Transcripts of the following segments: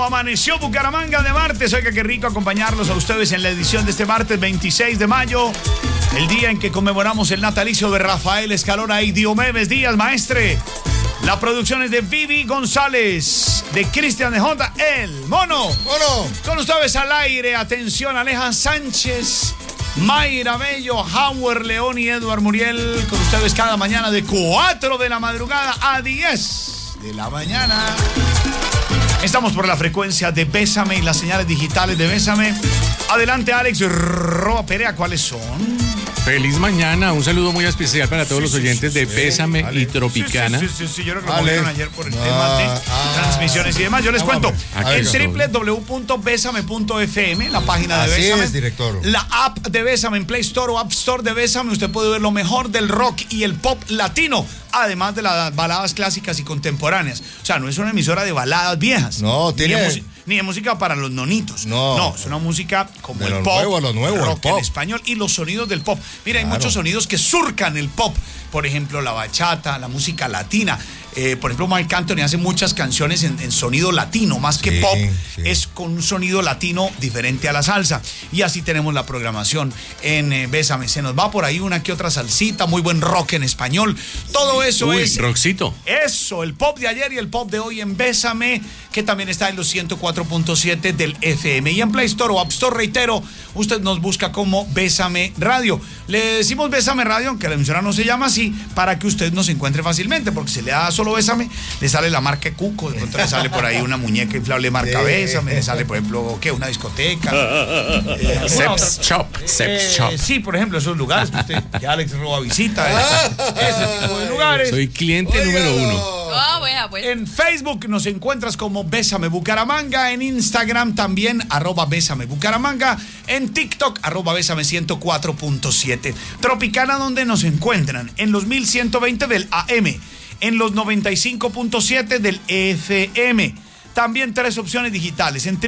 Amaneció Bucaramanga de martes. Oiga, qué rico acompañarlos a ustedes en la edición de este martes 26 de mayo, el día en que conmemoramos el natalicio de Rafael Escalona y Diomedes Díaz, maestre. La producción es de Vivi González, de Cristian de Honda, el Mono. Con ustedes al aire, atención, Aleja Sánchez, Mayra Bello, Howard León y Edward Muriel. Con ustedes cada mañana de 4 de la madrugada a 10 de la mañana. Estamos por la frecuencia de Bésame y las señales digitales de Bésame. Adelante, Alex Roa Perea, ¿cuáles son? Feliz mañana, un saludo muy especial para todos los oyentes de Bésame y Tropicana. Sí, yo creo que lo vieron ayer por el tema de transmisiones y demás. Yo les cuento, en www.besame.fm, la página de Bésame. Así es, director. La app de Bésame en Play Store o App Store de Bésame, usted puede ver lo mejor del rock y el pop latino, además de las baladas clásicas y contemporáneas. O sea, no es una emisora de baladas viejas. No, tiene... Ni de música para los nonitos. No, es una música como el pop, lo nuevo, rock el pop en español y los sonidos del pop. Mira, hay muchos sonidos que surcan el pop. Por ejemplo, la bachata, la música latina. Por ejemplo, Marc Anthony hace muchas canciones en sonido latino, más que pop, es con un sonido latino diferente a la salsa. Y así tenemos la programación en Bésame. Se nos va por ahí una que otra salsita, muy buen rock en español. Todo eso es... rockcito. Eso, el pop de ayer y el pop de hoy en Bésame, que también está en los 104.7 del FM. Y en Play Store o App Store, reitero, usted nos busca como Bésame Radio. Le decimos Bésame Radio, aunque la emisora no se llama así, para que usted nos encuentre fácilmente, porque si le da solo Bésame, le sale la marca Cuco, de pronto le sale por ahí una muñeca inflable marca Bésame, le sale, por ejemplo, ¿qué? Una discoteca. Seps Shop. Sí, por ejemplo, esos lugares que usted, que Alex Roa visita, ese tipo de lugares. Soy cliente número 1. Pues. En Facebook nos encuentras como Bésame Bucaramanga, en Instagram también, @Bésame Bucaramanga, en TikTok, @Bésame 104.7. Tropicana, donde nos encuentran, en los 1120 del AM, en los 95.7 del FM. También 3 opciones digitales en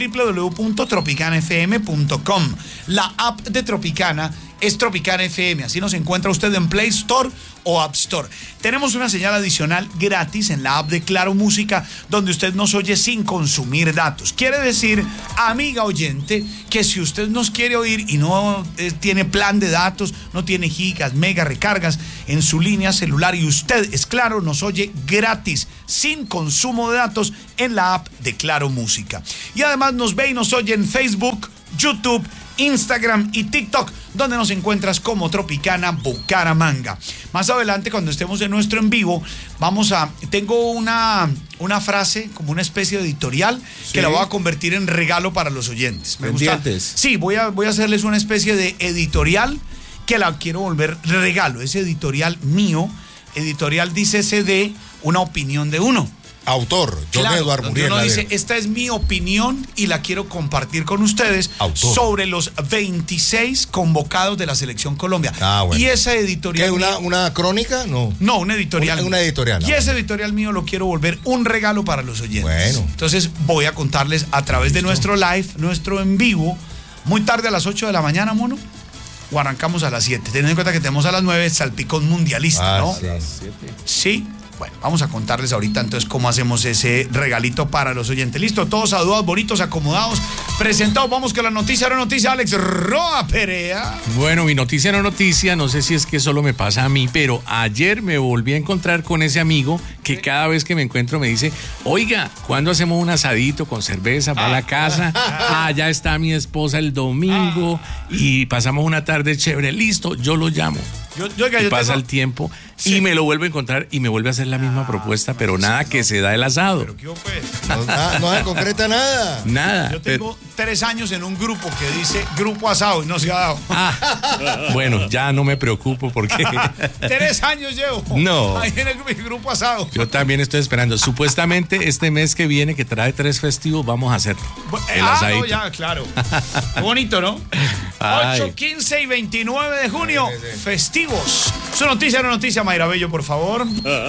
www.tropicanafm.com. La app de Tropicana es Tropicana FM. Así nos encuentra usted en Play Store o App Store. Tenemos una señal adicional gratis en la app de Claro Música, donde usted nos oye sin consumir datos. Quiere decir, amiga oyente, que si usted nos quiere oír y no tiene plan de datos, no tiene gigas, mega recargas en su línea celular y usted es Claro, nos oye gratis, sin consumo de datos en la app de Claro Música. Y además nos ve y nos oye en Facebook, YouTube, Instagram y TikTok, donde nos encuentras como Tropicana Bucaramanga. Más adelante, cuando estemos en nuestro en vivo, tengo una frase, como una especie de editorial, que la voy a convertir en regalo para los oyentes. Me gusta. Sí, voy a hacerles una especie de editorial que la quiero volver regalo. Ese editorial mío, editorial dice CD, una opinión de uno. Autor, John Edward Muriel. Uno dice, esta es mi opinión y la quiero compartir con ustedes sobre los 26 convocados de la Selección Colombia. Bueno. Y esa editorial... ¿Qué, una crónica? No, una editorial. Una editorial. Y ese editorial mío lo quiero volver un regalo para los oyentes. Bueno. Entonces voy a contarles a través de nuestro live, nuestro en vivo, muy tarde a las 8 de la mañana, Mono. O arrancamos a las 7. Teniendo en cuenta que tenemos a las 9 Salpicón Mundialista, ¿no? Sí. Bueno, vamos a contarles ahorita entonces cómo hacemos ese regalito para los oyentes. Listo, todos saludados, bonitos, acomodados, presentados. Vamos con la noticia, Alex Roa Perea. Bueno, mi noticia, no sé si es que solo me pasa a mí, pero ayer me volví a encontrar con ese amigo que cada vez que me encuentro me dice, oiga, ¿cuándo hacemos un asadito con cerveza para la casa? Ya está mi esposa el domingo y pasamos una tarde chévere. Listo, yo lo llamo. Y pasa el tiempo y me lo vuelvo a encontrar y me vuelve a hacer la misma propuesta, pero nada que se da el asado. ¿Pero qué pues? No se concreta nada. Nada. Yo tengo 3 años en un grupo que dice grupo asado y no se ha dado. Bueno, ya no me preocupo porque... 3 años llevo. No. Ahí en el grupo asado. Yo también estoy esperando. Supuestamente este mes que viene, que trae 3 festivos, vamos a hacer el asadito. No, ya, claro. Qué bonito, ¿no? 8, 15 y 29 de junio, festivos. Su noticia, una noticia, Mayra Bello, por favor.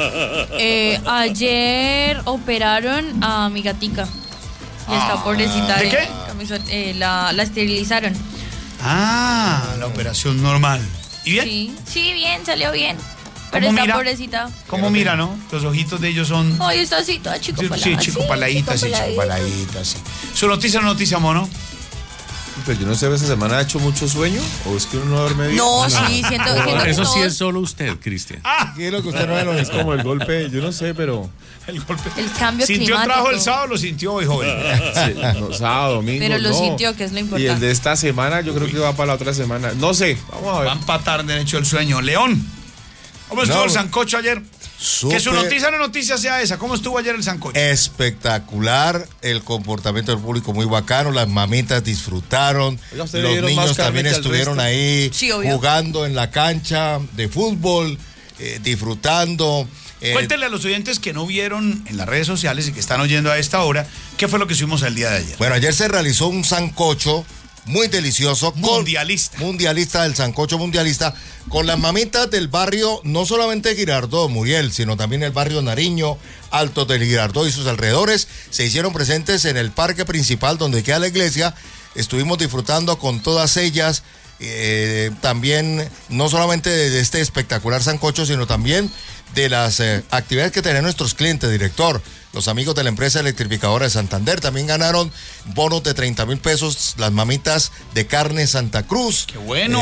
Ayer operaron a mi gatica. Y está pobrecita. ¿De qué? La esterilizaron. La operación normal. ¿Y bien? Sí, bien, salió bien. Pero ¿Cómo esta mira? pobrecita. ¿Cómo mira, no? Los ojitos de ellos son... Ay, está así, toda chico paladita. Sí, chico paladita, sí, chico paladita, sí. Su noticia, mono. Pero yo no sé, ¿esa semana ha hecho mucho sueño? ¿O es que uno no duerme bien? No, sí, siento que Eso sí todos- es solo usted, Cristian. ¿Qué es lo que usted no ve? Es como el golpe, yo no sé, pero... El golpe. El cambio ¿Sintió climático. trabajo el sábado? Lo sintió hoy, joven. Sí, no, sábado, domingo, Pero lo no. sintió, que es lo Y importante. el de esta semana yo creo que va para la otra semana. No sé, vamos a ver. Van a patar derecho el sueño. León, ¿cómo estuvo el sancocho ayer? Que su noticia sea esa. ¿Cómo estuvo ayer el sancocho? Espectacular, el comportamiento del público muy bacano, las mamitas disfrutaron, Oiga, ¿usted le los dieron más niños carne también que al estuvieron resto? ahí Sí, obvio. jugando en la cancha de fútbol, disfrutando. Cuéntenle a los oyentes que no vieron en las redes sociales y que están oyendo a esta hora, ¿qué fue lo que hicimos el día de ayer? Bueno, ayer se realizó un sancocho muy delicioso. Mundialista del sancocho mundialista, con las mamitas del barrio, no solamente Girardot, Muriel, sino también el barrio Nariño, Altos del Girardot y sus alrededores, se hicieron presentes en el parque principal donde queda la iglesia. Estuvimos disfrutando con todas ellas, también no solamente de este espectacular sancocho, sino también de las actividades que tienen nuestros clientes, director. Los amigos de la empresa electrificadora de Santander también ganaron bonos de 30,000 pesos, las mamitas de carne Santa Cruz. ¡Qué bueno!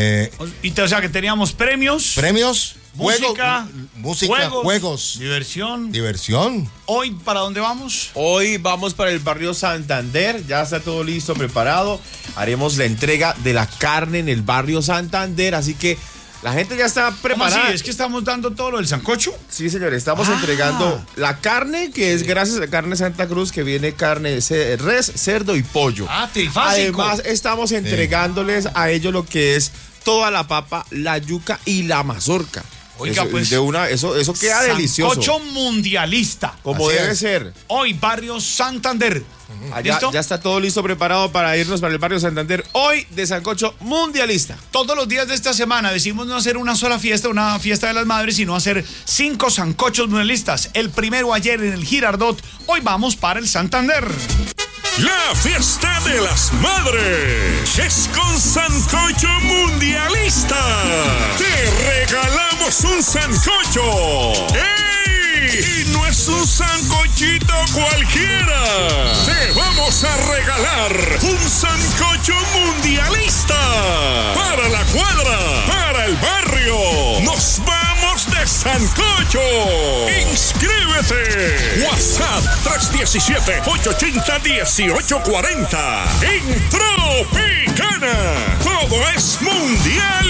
O sea, que teníamos premios. Premios, Música, juegos, diversión. ¿Hoy para dónde vamos? Hoy vamos para el barrio Santander, ya está todo listo, preparado. Haremos la entrega de la carne en el barrio Santander, así que la gente ya está preparada. ¿Cómo así? ¿Es que estamos dando todo lo del sancocho? Sí, señor, estamos entregando la carne, que es gracias a Carne Santa Cruz, que viene carne de res, cerdo y pollo. Trifásico. Además, estamos entregándoles a ellos lo que es toda la papa, la yuca y la mazorca. Oiga, eso, pues, eso queda delicioso. Sancocho mundialista. Como Así debe es. ser. Hoy, barrio Santander. Allá ¿Listo? ya está todo listo, preparado para irnos para el barrio Santander. Hoy de sancocho mundialista. Todos los días de esta semana decimos no hacer una sola fiesta, una fiesta de las madres, sino hacer 5 sancochos mundialistas. El primero ayer en el Girardot. Hoy vamos para el Santander. La fiesta de las madres es con sancocho mundialista. Te regalamos un sancocho. ¡Ey! Y no es un sancochito cualquiera. Te vamos a regalar un sancocho mundialista. Para la cuadra, para el barrio. Nos vamos de sancocho. ¡Inscríbete! WhatsApp 317-880-1840. En Tropicana. Todo es mundial.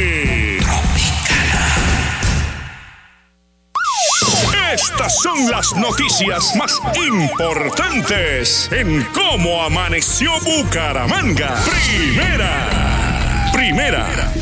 Estas son las noticias más importantes en cómo amaneció Bucaramanga. Primera.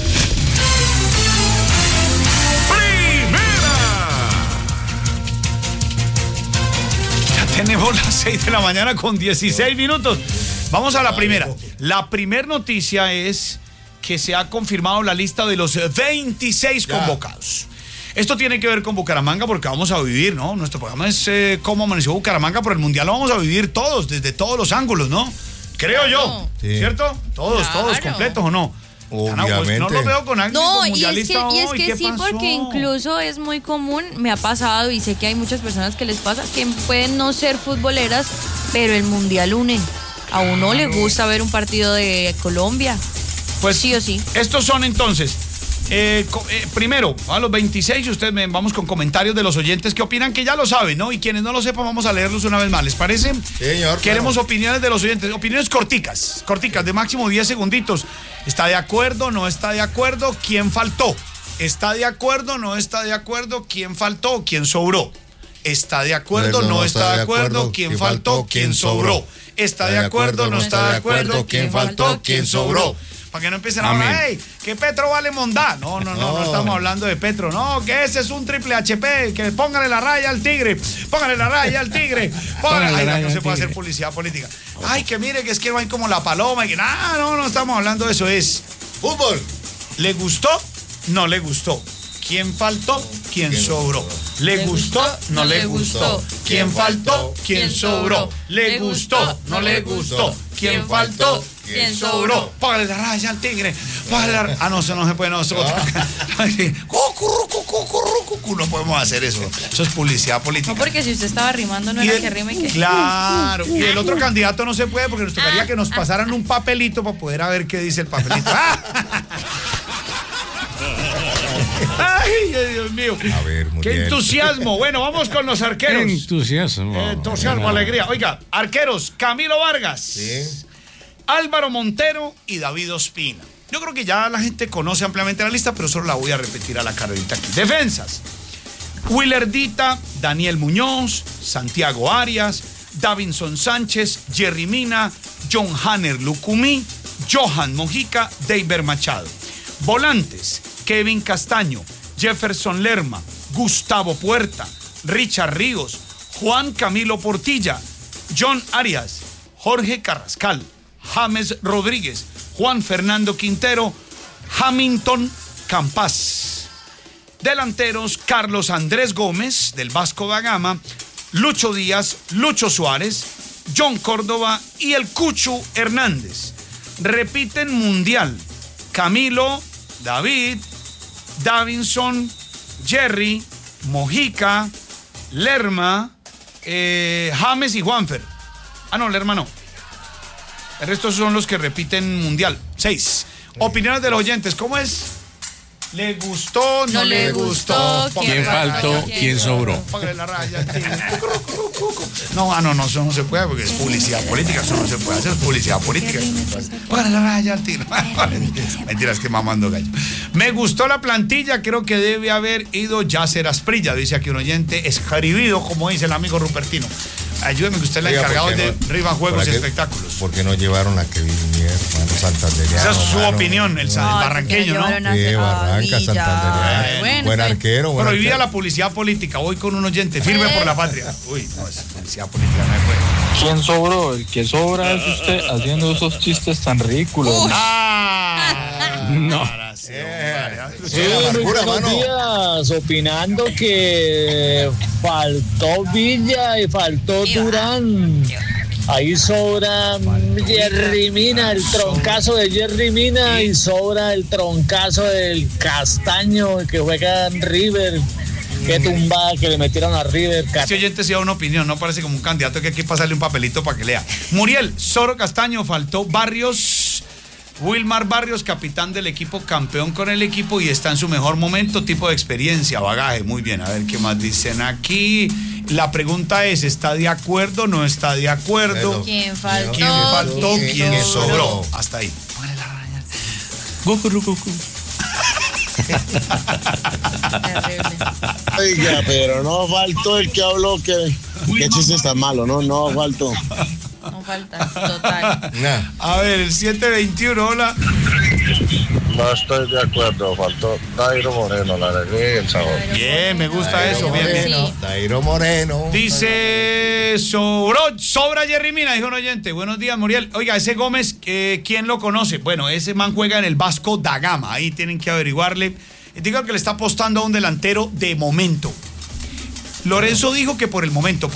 Tenemos las 6 de la mañana con 16 minutos. Vamos a la primera. La primera noticia es que se ha confirmado la lista de los 26 convocados. Esto tiene que ver con Bucaramanga porque vamos a vivir, ¿no? Nuestro programa es cómo amaneció Bucaramanga, pero el Mundial lo vamos a vivir todos, desde todos los ángulos, ¿no? Creo yo, ¿cierto? Todos completos, ¿o no? Obviamente. Pues no lo veo con alguien mundialista y es hoy. que ¿Qué sí, pasó? porque incluso es muy común, me ha pasado y sé que hay muchas personas que les pasa, que pueden no ser futboleras, pero el Mundial une. A uno le gusta ver un partido de Colombia. Pues sí o sí. Estos son entonces, primero, a los 26, vamos con comentarios de los oyentes que opinan, que ya lo saben, ¿no? Y quienes no lo sepan, vamos a leerlos una vez más, ¿les parece? Señor, Queremos claro. opiniones de los oyentes, opiniones corticas, de máximo 10 segunditos. ¿Está de acuerdo? ¿No está de acuerdo? ¿Quién faltó? ¿Está de acuerdo? ¿No está de acuerdo? ¿Quién faltó? ¿Quién sobró? ¿Está de acuerdo? ¿No está de acuerdo? ¿Quién faltó? ¿Quién sobró? ¿Está de acuerdo? ¿No está de acuerdo? ¿Quién faltó? ¿Quién sobró? Para que no empiecen a hablar, ¡hey! Que Petro vale mondá. No estamos hablando de Petro. No, que ese es un triple HP. Que póngale la raya al tigre. Póngale la raya al tigre. Ay, no se puede hacer publicidad política. Ay, que mire que es que va como la paloma. Y que no estamos hablando de eso. Es fútbol. ¿Le gustó? No le gustó. ¿Quién faltó? ¿Quién sobró? ¿Le gustó? No le gustó. ¿Quién faltó? ¿Quién sobró? ¿Le gustó? No le gustó. ¿Quién faltó? ¿Quién sobró? Págale la raya al tigre. Págale la... Ah, no, eso no se puede nosotros. No podemos hacer eso. Eso es publicidad política. No, porque si usted estaba rimando, no era que rime que... Claro. Y el otro candidato no se puede porque nos tocaría que nos pasaran un papelito para poder ver qué dice el papelito. ¡Ay, Dios mío! A ver, muy ¡Qué bien. entusiasmo! Bueno, vamos con los arqueros. Entusiasmo. Alegría. Oiga, arqueros, Camilo Vargas, Sí. Álvaro Montero y David Ospina. Yo creo que ya la gente conoce ampliamente la lista, pero solo la voy a repetir a la carrerita aquí. Defensas: Willerdita, Daniel Muñoz, Santiago Arias, Davinson Sánchez, Jerry Mina, John Hanner Lucumí, Johan Mojica, Deiber Machado. Volantes: Kevin Castaño, Jefferson Lerma, Gustavo Puerta, Richard Ríos, Juan Camilo Portilla, John Arias, Jorge Carrascal, James Rodríguez, Juan Fernando Quintero, Hamilton Campas. Delanteros: Carlos Andrés Gómez, del Vasco da Gama, Lucho Díaz, Lucho Suárez, John Córdoba y el Cucho Hernández. Repiten mundial: Camilo, David, Davinson, Jerry, Mojica, Lerma, James y Juanfer. Ah, no, Lerma no. El resto son los que repiten mundial. 6. Opiniones de los oyentes. ¿Cómo es? ¿Le gustó? ¿No le gustó? ¿Quién faltó? ¿Quién sobró? Págale la raya. No, eso no se puede porque es publicidad política. Eso no se puede hacer, es publicidad política. Págale la raya al tiro. Mentiras, que mamando gallo. Me gustó la plantilla, creo que debe haber ido Yasser Asprilla, dice aquí un oyente, escribido, como dice el amigo Rupertino. Ayúdeme, que usted es el encargado de Riva Juegos y Espectáculos. ¿Por qué no llevaron a Kevin Mier, hermano santanderiano? Esa es su opinión, el barranqueño, ¿no? Sí, Barranca, Santandereano. Buen arquero. Prohibida la publicidad política. Voy con un oyente, firme por la patria. Uy, no, es publicidad política, no me puede. ¿Quién sobró? El que sobra es usted haciendo esos chistes tan ridículos. No. Sí, muy buenos días, opinando que faltó Villa y faltó Durán. Ahí sobra Jerry Mina, el troncazo de Jerry Mina, y sobra el troncazo del Castaño, que juega en River. Qué tumbada que le metieron a River. Este oyente sí da una opinión, no parece como un candidato que hay que pasarle un papelito para que lea. Muriel, Soro Castaño, faltó Barrios, Wilmar Barrios, capitán del equipo, campeón con el equipo y está en su mejor momento, tipo de experiencia, bagaje. Muy bien, a ver qué más dicen aquí. La pregunta es, ¿está de acuerdo o no está de acuerdo? ¿Quién faltó? ¿Quién sobró? Hasta ahí. Póngale la raya. Oiga, pero no faltó el que habló que chiste está malo, no faltó. No falta, total. A ver, el 721, hola. No estoy de acuerdo, faltó Dairo Moreno, la alegría y el sabor. Bien, me gusta eso, bien. Sí. Dairo Moreno. Dice, sobra Jerry Mina, dijo un oyente. Buenos días, Muriel. Oiga, ese Gómez, ¿quién lo conoce? Bueno, ese man juega en el Vasco da Gama, ahí tienen que averiguarle. Digo que le está apostando a un delantero de momento. Lorenzo dijo que por el momento,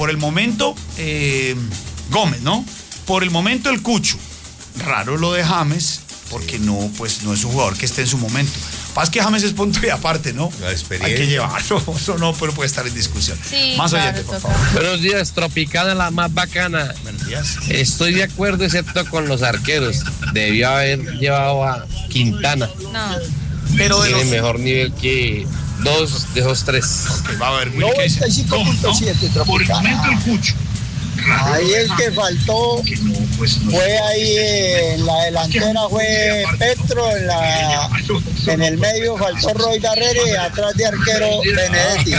Gómez, ¿no? Por el momento el Cucho. Raro lo de James, porque no es un jugador que esté en su momento. Pasa que James es punto y aparte, ¿no? La experiencia. Hay que llevarlo, eso no, pero puede estar en discusión. Sí, más claro, oyente, por total. favor. Buenos días, Tropicana, la más bacana. Buenos días. Estoy de acuerdo, excepto con los arqueros. Debió haber llevado a Quintana. No. Pero de Tiene los... mejor nivel que 2 de esos 3. Okay, va a ver, Willy, ¿qué dice? 95.7 Tropicana. Ahí el que faltó fue ahí en la delantera fue Petro, en el medio faltó Roy Darrere y atrás de arquero Benedetti.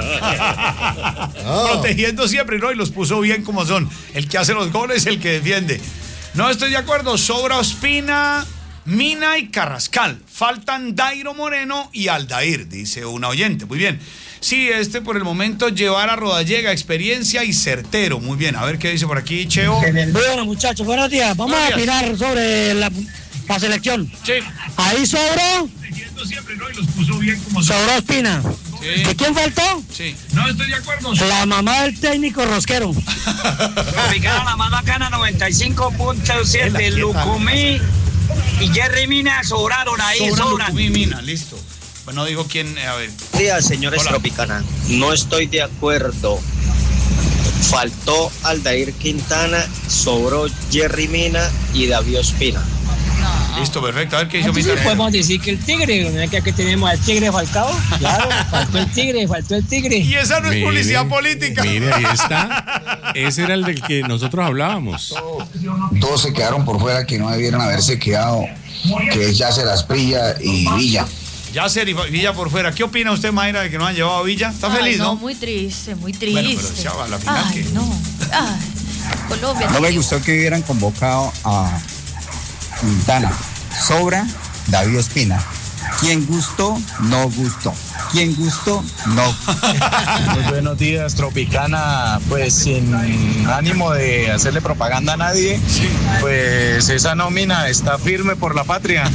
Protegiendo siempre, ¿no? Y los puso bien como son. El que hace los goles, el que defiende. No estoy de acuerdo, sobra Ospina, Mina y Carrascal. Faltan Dairo Moreno y Aldair, dice una oyente. Muy bien. Sí, por el momento llevar a Rodallega, experiencia y certero. Muy bien, a ver qué dice por aquí, Cheo. Bueno, muchachos, buenos días. Vamos a opinar sobre la selección. Sí. Ahí sobró. Sobró Ospina. ¿De quién faltó? Sí. No estoy de acuerdo. La mamá del técnico Rosquero. Tropicana, la más bacana, 95.7. Lucumí y Jerry Mina sobraron ahí, sobran. Lucumí, Mina, listo. Bueno, digo quién, a ver. Días, señores. Hola. Tropicana. No estoy de acuerdo. Faltó Aldair Quintana, sobró Jerry Mina y David Ospina. Listo, perfecto. A ver qué hizo Entonces Mr. podemos decir que el tigre, ¿no? Que aquí tenemos al tigre Falcao. Claro, faltó el tigre. Y esa no es Mire, publicidad política. Mire, ahí está. Ese era el del que nosotros hablábamos. Todos se quedaron por fuera que no debieron haberse quedado, que es Yacer Asprilla y Villa. Yacer y Villa por fuera. ¿Qué opina usted, Mayra, de que no han llevado a Villa? ¿Está feliz, no? Muy triste, muy triste. Bueno, pero ya va a la final. Ay, no. Ay, Colombia. No me gustó que hubieran convocado a Quintana. Sobra David Ospina. ¿Quién gustó? No gustó. ¿Quién gustó? No. Muy buenos días, Tropicana. Pues sin ánimo de hacerle propaganda a nadie, pues esa nómina está firme por la patria.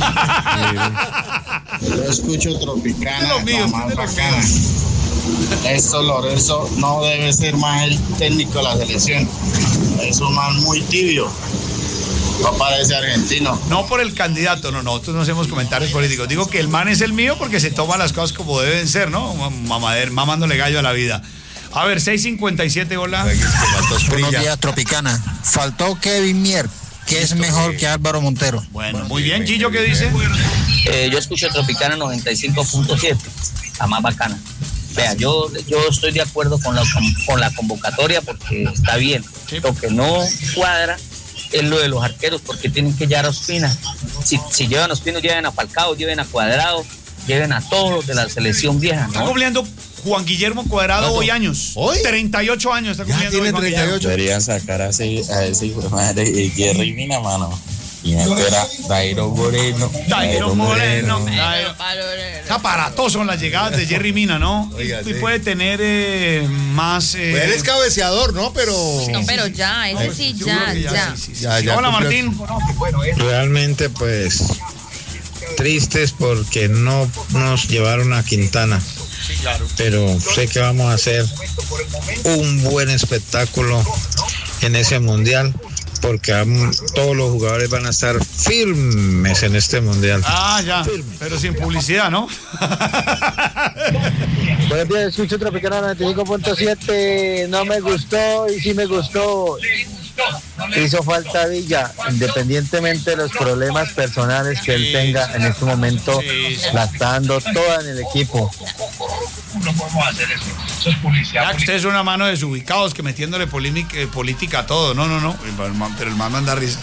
Yo escucho Tropicana, la más bacana. Néstor Lorenzo no debe ser más el técnico de la selección. Es un man muy tibio. No parece argentino. No por el candidato, no, nosotros no hacemos comentarios políticos. Digo que el man es el mío porque se toma las cosas como deben ser, ¿no? Mamándole gallo a la vida. A ver, 6:57, hola. Buenos días, Tropicana. Faltó Kevin Mier, que es mejor que Álvaro Montero. Bueno, muy bien, Gillo, ¿qué dice? Yo escucho Tropicana 95.7, la más bacana. Vea, yo estoy de acuerdo con la convocatoria porque está bien. Lo que no cuadra es lo de los arqueros, porque tienen que llevar a Ospina. Si llevan a Ospina, lleven a Falcao, lleven a Cuadrado, lleven a todos los de la selección vieja, ¿no? Está cumpliendo Juan Guillermo Cuadrado hoy años. ¿Hoy? 38 años está cumpliendo. Ya tiene 38. Deberían sacar a ese hijo de madre Jerry Mina, mano. Y meter a Dairo Moreno. Es aparatoso en las llegadas de Jerry Mina, ¿no? Oiga, y puede tener más... Él es cabeceador, ¿no? Pero... No, pero ya, ese sí, ya. Hola, Martín. Realmente, pues, tristes porque no nos llevaron a Quintana. Pero sé que vamos a hacer un buen espectáculo en ese mundial, porque todos los jugadores van a estar firmes en este mundial. Ah, ya, pero sin publicidad, ¿no? Buenos días, escucho Tropicana 95.7. No me gustó y sí me gustó. Hizo falta Villa, independientemente de los problemas personales que él tenga en este momento, la está dando toda en el equipo. No podemos hacer eso. Eso es publicidad. Ya que usted es una mano de desubicados que metiéndole política a todo. No. Pero el man manda risa.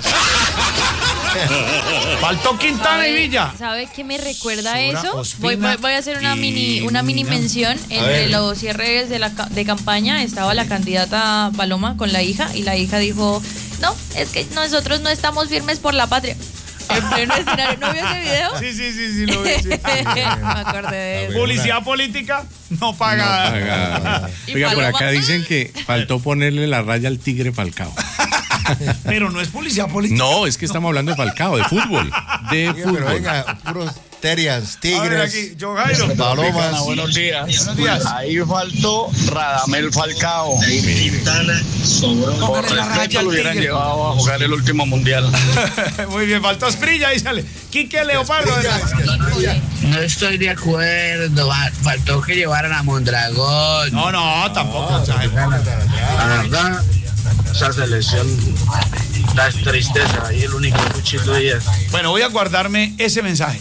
Faltó Quintana y Villa. ¿Sabe qué me recuerda Sobra eso? Ospina Voy a hacer una mini mención. Entre los cierres de campaña estaba la candidata Paloma con la hija, y la hija dijo, no, es que nosotros no estamos firmes por la patria. En pleno escenario. ¿No vio ese video? Sí, lo vi. Sí. Me acordé de eso. Publicidad política no paga. Oiga, por acá dicen que faltó ponerle la raya al tigre Falcao. Pero no es publicidad política. No, es que estamos hablando de Falcao, de fútbol. Pero venga, puros terias, tigres, aquí, John Jairo. palomas. Buenos días. Buenos días. Ahí faltó Radamel Falcao. Quintana sobró. Por respeto lo hubieran llevado a jugar el último mundial. Muy bien, faltó Asprilla, ahí sale. Quique Leopardo. No estoy de acuerdo. Faltó que llevaran a Mondragón. No, tampoco. La verdad, esa selección da tristeza. Ahí el único cuchillo de ellas. Bueno, voy a guardarme ese mensaje.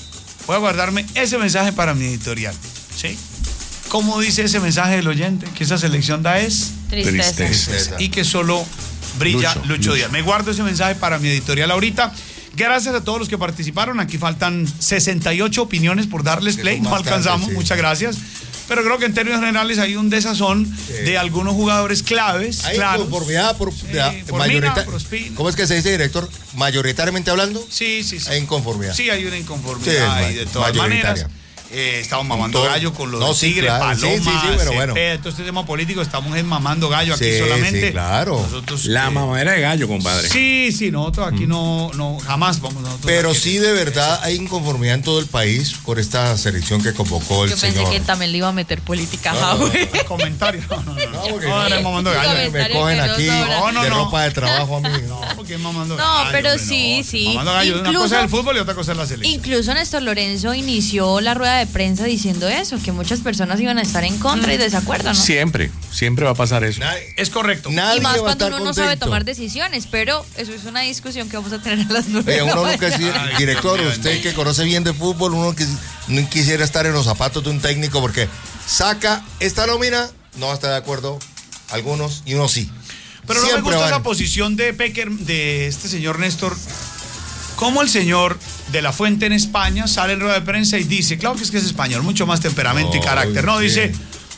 Para mi editorial. ¿Sí? ¿Cómo dice ese mensaje del oyente? Que esa selección da es Tristeza. Y que solo brilla Lucho Díaz. Me guardo ese mensaje para mi editorial ahorita. Gracias a todos los que participaron. Aquí faltan 68 opiniones por darles play. No alcanzamos. Muchas gracias. Pero creo que en términos generales hay un desazón de algunos jugadores claves. Hay conformidad por Mina, ¿Cómo es que se dice, director? ¿Mayoritariamente hablando? Sí. Hay inconformidad. Sí, hay una inconformidad de todas maneras. estamos mamando gallo con los Tigres, claro. Paloma, pero bueno. Todo este tema político, estamos mamando gallo aquí solamente. Sí, claro. Nosotros, la mamadera de gallo, compadre. Sí, nosotros aquí no, jamás vamos nosotros. Pero sí, de verdad, hay inconformidad en todo el país por esta selección que convocó el señor. Yo pensé que también le iba a meter política. Comentario. No, mamando gallo. Me cogen aquí de ropa de trabajo a mí. No, porque es mamando gallo. No, pero sí. Mamando gallo, una cosa es el fútbol y otra cosa es la selección. Incluso Néstor Lorenzo inició la rueda de prensa diciendo eso, que muchas personas iban a estar en contra y desacuerdo, ¿no? Siempre va a pasar eso. Es correcto. Y más cuando uno no sabe tomar decisiones, pero eso es una discusión que vamos a tener a las 9. Uno nunca director, usted que conoce bien de fútbol, uno que no quisiera estar en los zapatos de un técnico porque saca esta nómina, no está de acuerdo algunos y uno sí. Pero no me gusta esa posición de Pecker, de este señor Néstor. Como el señor de la Fuente en España sale en rueda de prensa y dice, claro que es español, mucho más temperamento y carácter. No, dice,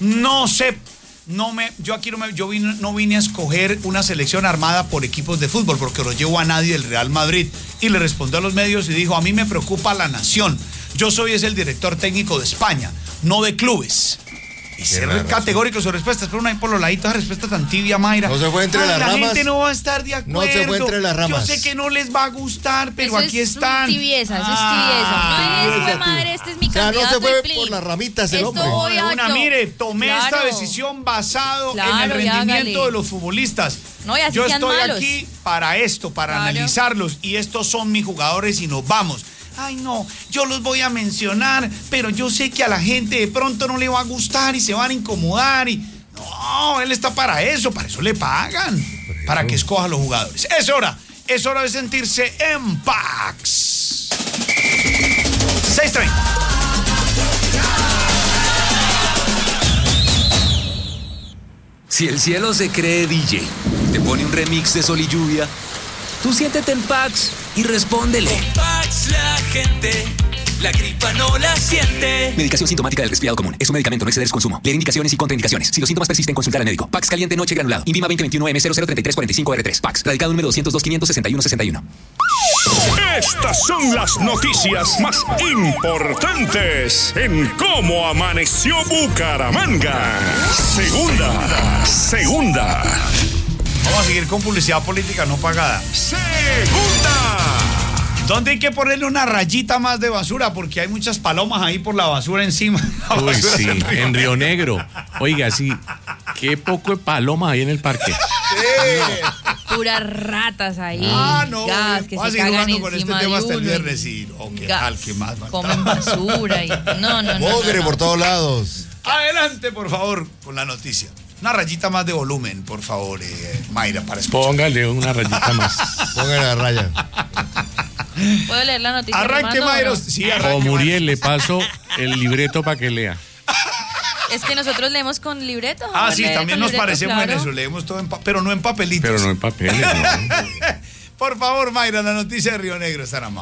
yo vine a escoger una selección armada por equipos de fútbol porque lo llevo a nadie del Real Madrid. Y le respondió a los medios y dijo, a mí me preocupa la nación. Yo soy el director técnico de España, no de clubes. Y ser categórico en sus respuestas, pero una vez por los laditos, esa respuesta tan tibia, Mayra. No se fue entre las ramas. La gente no va a estar de acuerdo. No se fue entre las ramas. Yo sé que no les va a gustar, pero eso aquí están. Eso es tibieza. No es, madre, este es mi candidato. No se fue por las ramitas el hombre. Mire, tomé esta decisión basado en el rendimiento de los futbolistas. No, yo estoy aquí para esto, para analizarlos. Y estos son mis jugadores y nos vamos. Ay, no, yo los voy a mencionar, pero yo sé que a la gente de pronto no le va a gustar y se van a incomodar. No, él está para eso le pagan, para que escoja a los jugadores. Es hora de sentirse en Pax. 6:30. Si el cielo se cree DJ, te pone un remix de Sol y Lluvia, tú siéntete en Pax y respóndele. Con Pax la gente, la gripa no la siente. Medicación sintomática del resfriado común. Es un medicamento, no exceder su consumo. Leer indicaciones y contraindicaciones. Si los síntomas persisten, consultar al médico. Pax caliente noche granulado. Invima 2021M003345R3. Pax. Radical número 202-561-61. Estas son las noticias más importantes en cómo amaneció Bucaramanga. Segunda. Vamos a seguir con publicidad política no pagada. Segunda. ¿Dónde hay que ponerle una rayita más de basura? Porque hay muchas palomas ahí por la basura encima. Uy, sí, en Río Negro. Oiga, sí, qué poco de palomas hay en el parque. Sí. Puras ratas ahí. No. Gas, que vamos se a seguir cagan jugando con este tema hasta el viernes. Sí, ¿qué más? Comen basura y... No. Mugre por todos lados. Adelante, por favor, con la noticia. Una rayita más de volumen, por favor, Mayra, para escuchar. Póngale una rayita más. Póngale la raya. ¿Puedo leer la noticia? Arranque, Mayra. Sí, arranque. O Muriel, le paso el libreto para que lea. Es que nosotros leemos con libreto. Sí, también nos parecemos en eso. Leemos todo pero no en papelitos. Pero no en papeles, no. Por favor, Mayra, la noticia de Río Negro, estará mal.